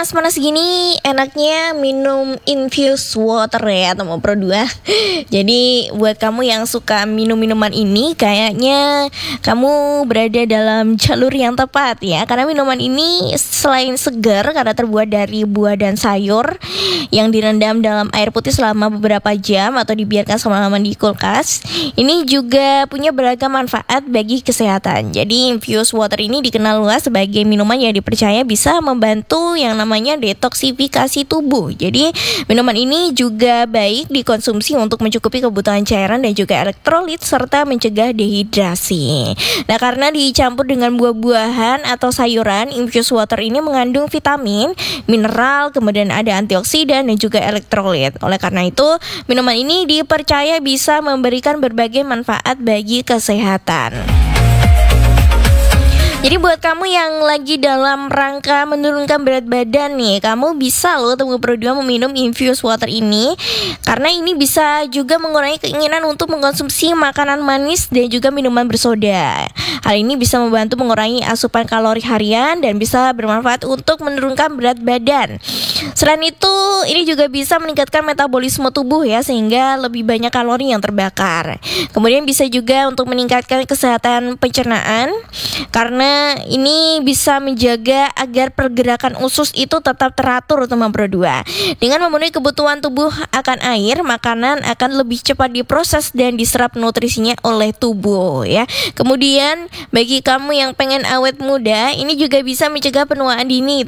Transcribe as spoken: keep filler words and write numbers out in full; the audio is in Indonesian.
panas-panas gini enaknya minum infused water ya teman Pro dua. Jadi buat kamu yang suka minum minuman ini, kayaknya kamu berada dalam jalur yang tepat ya. Karena minuman ini selain segar karena terbuat dari buah dan sayur yang direndam dalam air putih selama beberapa jam atau dibiarkan selama-lama di kulkas, ini juga punya beragam manfaat bagi kesehatan. Jadi infused water ini dikenal luas sebagai minuman yang dipercaya bisa membantu yang namanya detoksifikasi tubuh. Jadi minuman ini juga baik dikonsumsi untuk mencukupi kebutuhan cairan dan juga elektrolit serta mencegah dehidrasi. Nah, karena dicampur dengan buah-buahan atau sayuran, infused water ini mengandung vitamin, mineral, kemudian ada antioksidan dan juga elektrolit. Oleh karena itu, minuman ini dipercaya bisa memberikan berbagai manfaat bagi kesehatan. Jadi buat kamu yang lagi dalam rangka menurunkan berat badan nih, kamu bisa loh Temu Pro dua meminum infused water ini, karena ini bisa juga mengurangi keinginan untuk mengkonsumsi makanan manis dan juga minuman bersoda. Hal ini bisa membantu mengurangi asupan kalori harian dan bisa bermanfaat untuk menurunkan berat badan. Selain itu, ini juga bisa meningkatkan metabolisme tubuh ya, sehingga lebih banyak kalori yang terbakar. Kemudian bisa juga untuk meningkatkan kesehatan pencernaan, karena ini bisa menjaga agar pergerakan usus itu tetap teratur teman Pro dua. Dengan memenuhi kebutuhan tubuh akan air, makanan akan lebih cepat diproses dan diserap nutrisinya oleh tubuh ya. Kemudian bagi kamu yang pengen awet muda, ini juga bisa mencegah penuaan dini